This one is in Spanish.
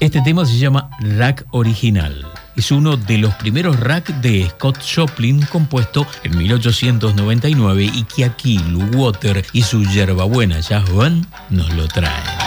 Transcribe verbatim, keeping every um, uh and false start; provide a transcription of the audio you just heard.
Este tema se llama Rack Original. Es uno de los primeros rack de Scott Joplin, compuesto en mil ochocientos noventa y nueve, y que aquí Lou Water y su yerbabuena Jazz Band nos lo traen.